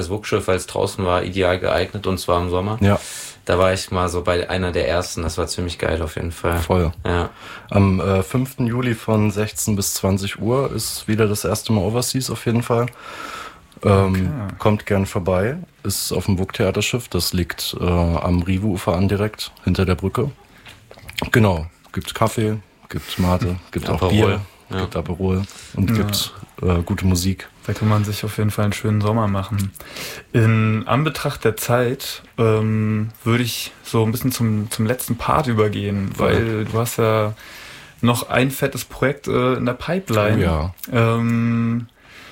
Das Wuckschiff, weil es draußen war, ideal geeignet und zwar im Sommer. Ja. Da war ich mal so bei einer der ersten, das war ziemlich geil auf jeden Fall. Voll. Ja. Am 5. Juli von 16 bis 20 Uhr ist wieder das erste Mal Overseas auf jeden Fall. Kommt gern vorbei. Ist auf dem WUK-Theaterschiff. Das liegt am Rive-Ufer an direkt, hinter der Brücke. Genau. Gibt Kaffee, gibt Mate, gibt auch Bier, gibt Aperol und gibt gute Musik. Da kann man sich auf jeden Fall einen schönen Sommer machen. In Anbetracht der Zeit würde ich so ein bisschen zum letzten Part übergehen, weil du hast ja noch ein fettes Projekt in der Pipeline. Oh ja.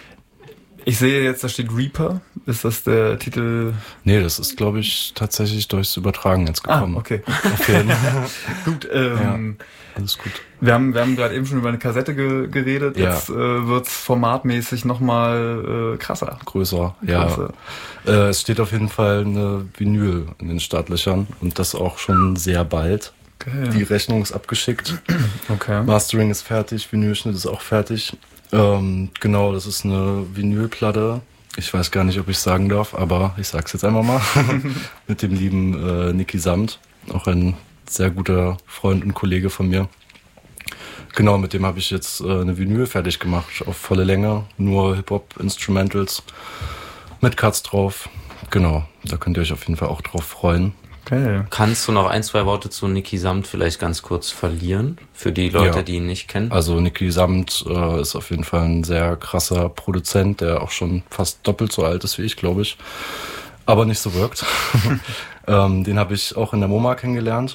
Ich sehe jetzt, da steht Reaper. Ist das der Titel? Nee, das ist, glaube ich, tatsächlich durchs Übertragen jetzt gekommen. Okay. Auf jeden Fall. Gut, alles gut. Wir haben gerade eben schon über eine Kassette geredet. Ja. Jetzt wird's formatmäßig nochmal krasser. Größer, ja. Es steht auf jeden Fall eine Vinyl in den Startlöchern und das auch schon sehr bald. Okay. Die Rechnung ist abgeschickt. Okay. Mastering ist fertig, Vinylschnitt ist auch fertig. Genau, das ist eine Vinylplatte. Ich weiß gar nicht, ob ich sagen darf, aber ich sag's jetzt einfach mal. Mit dem lieben Niki Samt, auch ein sehr guter Freund und Kollege von mir. Genau, mit dem habe ich jetzt eine Vinyl fertig gemacht, auf volle Länge, nur Hip-Hop-Instrumentals mit Cuts drauf. Genau, da könnt ihr euch auf jeden Fall auch drauf freuen. Okay. Kannst du noch ein, zwei Worte zu Niki Samt vielleicht ganz kurz verlieren, für die Leute, die ihn nicht kennen? Also Niki Samt ist auf jeden Fall ein sehr krasser Produzent, der auch schon fast doppelt so alt ist wie ich, glaube ich, aber nicht so wirkt. Den habe ich auch in der MoMA kennengelernt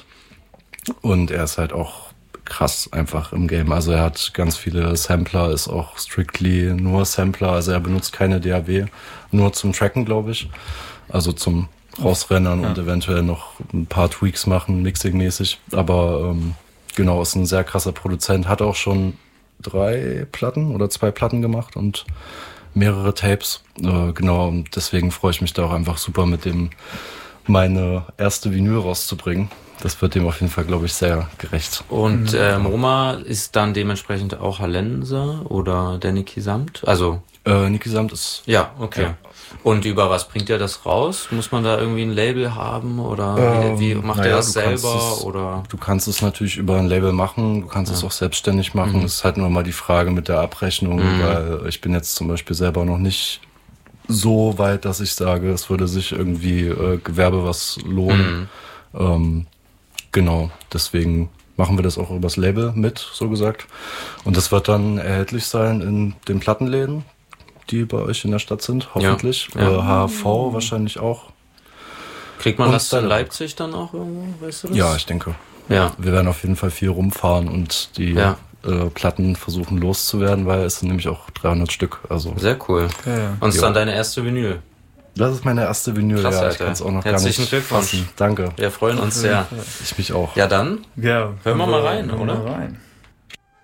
und er ist halt auch krass einfach im Game. Also er hat ganz viele Sampler, ist auch strictly nur Sampler, also er benutzt keine DAW, nur zum Tracken, glaube ich, also zum rausrennen und eventuell noch ein paar Tweaks machen, mixing-mäßig. Aber genau, ist ein sehr krasser Produzent. Hat auch schon 3 Platten oder 2 Platten gemacht und mehrere Tapes. Genau, und deswegen freue ich mich da auch einfach super, mit dem meine erste Vinyl rauszubringen. Das wird dem auf jeden Fall, glaube ich, sehr gerecht. Und MoMA ist dann dementsprechend auch Hallenser oder der Niki Samt? Also Niki Samt ist... Ja, okay. Ja. Und über was bringt er das raus? Muss man da irgendwie ein Label haben oder wie macht er das selber? Du kannst es natürlich über ein Label machen, du kannst es auch selbstständig machen. Es ist halt nur mal die Frage mit der Abrechnung, weil ich bin jetzt zum Beispiel selber noch nicht so weit, dass ich sage, es würde sich irgendwie Gewerbe was lohnen. Genau, deswegen machen wir das auch übers Label mit, so gesagt. Und das wird dann erhältlich sein in den Plattenläden, die bei euch in der Stadt sind, hoffentlich. Ja. HV wahrscheinlich auch. Kriegt man das in Leipzig dann auch irgendwo, weißt du das? Ja, ich denke. Ja. Wir werden auf jeden Fall viel rumfahren und die Platten versuchen loszuwerden, weil es sind nämlich auch 300 Stück. Also sehr cool. Okay. Und es ist dann deine erste Vinyl? Das ist meine erste Vinyl, krass, ja. Ich kann es auch noch Herzlichen gar nicht fassen. Danke. Wir freuen uns sehr. Ich mich auch. Ja, dann hören wir mal rein, oder? Mal rein.